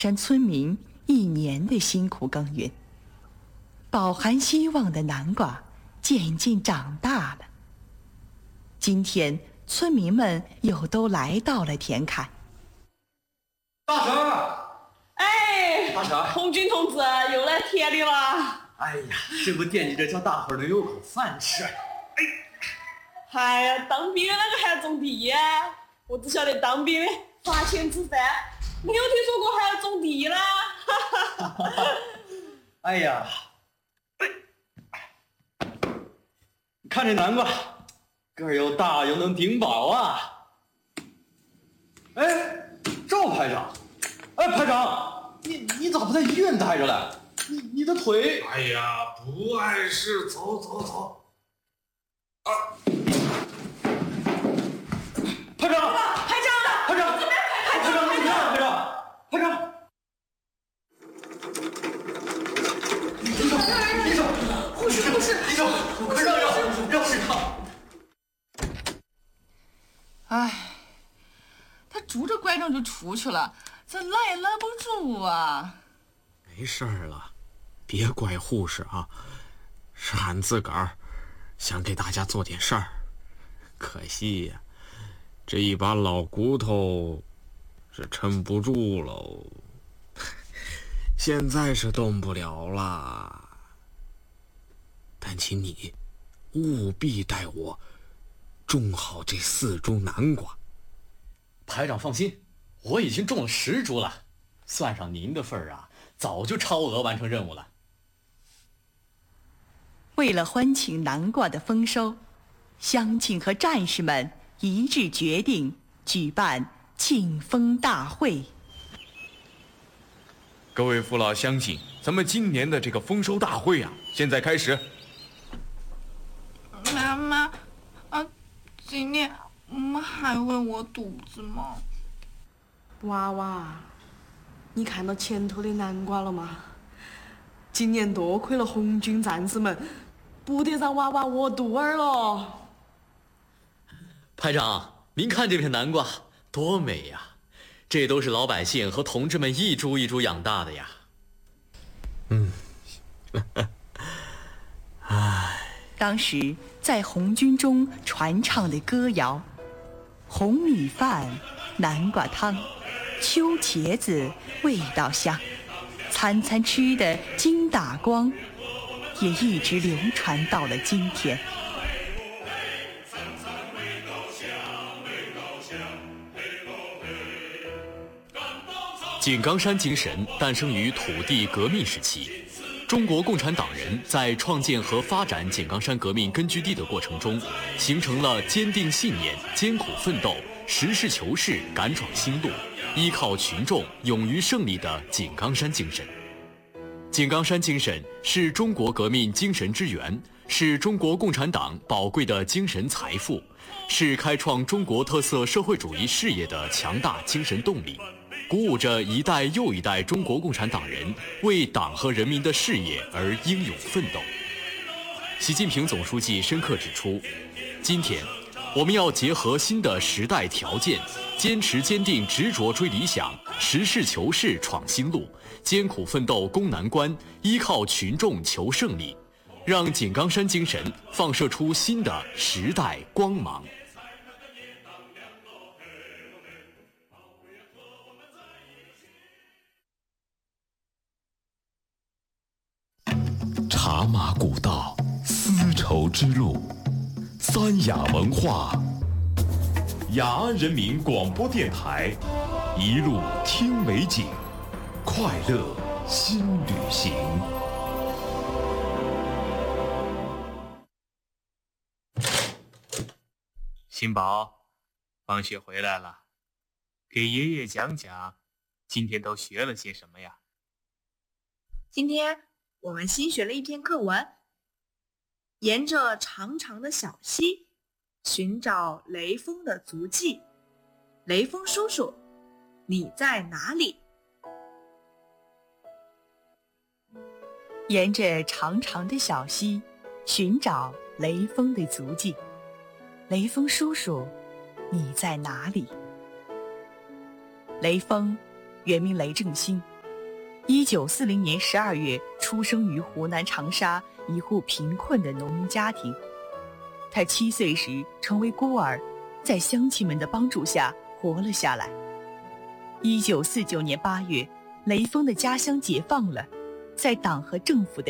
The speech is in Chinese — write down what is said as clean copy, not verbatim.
山村民1年的辛苦耕耘，饱含希望的南瓜渐渐长大了。今天，村民们又都来到了田坎。 大婶儿， 哎， 大婶儿， 红军同志又来田里了。 哎呀，这不惦记着叫大伙儿能有口饭吃。 哎呀，当兵的那个还种地呀？我只晓得当兵的发钱吃饭，没有听说过还要种地啦。 哎呀，看这南瓜，个儿又大又能顶饱啊！哎，赵排长，哎，排长，你咋不在医院待着了？你的腿…… 哎呀，不碍事，走。啊！ 排长， 排长， 排长，排长，医生， 护士， 医生，快让让！ 哎，他拄着拐杖就出去了，这拦也拦不住啊。 没事儿了，别怪护士啊，是俺自个儿想给大家做点事儿，可惜呀，这一把老骨头是撑不住喽，现在是动不了了。但请你务必带我种好这4株南瓜。 排长放心，我已经种了10株了，算上您的份儿啊，早就超额完成任务了。 为了欢庆南瓜的丰收，乡亲和战士们一致决定举办庆丰大会。 各位父老乡亲，咱们今年的这个丰收大会啊，现在开始。 妈妈，今天我们还喂我肚子吗？ 娃娃，你看到前头的南瓜了吗？今年多亏了红军战士们，不得让娃娃饿肚儿了。 排长，您看这片南瓜多美呀！这都是老百姓和同志们一株一株养大的呀。 当时在红军中传唱的歌谣：红米饭、南瓜汤、秋茄子味道香，餐餐吃得精打光，也一直流传到了今天。 井冈山精神诞生于土地革命时期，中国共产党人在创建和发展井冈山革命根据地的过程中，形成了坚定信念、艰苦奋斗、实事求是、敢闯新路、依靠群众、勇于胜利的井冈山精神。井冈山精神是中国革命精神之源，是中国共产党宝贵的精神财富，是开创中国特色社会主义事业的强大精神动力，鼓舞着一代又一代中国共产党人为党和人民的事业而英勇奋斗。习近平总书记深刻指出，今天我们要结合新的时代条件，坚持坚定执着追理想，实事求是闯新路，艰苦奋斗攻难关，依靠群众求胜利，让井冈山精神放射出新的时代光芒。 茶马古道，丝绸之路，三雅文化，雅安人民广播电台，一路听美景，快乐新旅行。 新宝，放学回来了，给爷爷讲讲，今天都学了些什么呀？ 今天我们新学了一篇课文，沿着长长的小溪，寻找雷锋的足迹。雷锋叔叔，你在哪里？ 沿着长长的小溪，寻找雷锋的足迹。雷锋叔叔，你在哪里？雷锋，原名雷正兴， 1940年12月出生于湖南长沙一户贫困的农民家庭。他7岁时成为孤儿，在乡亲们的帮助下活了下来。1949年8月，雷锋的家乡解放了，在党和政府的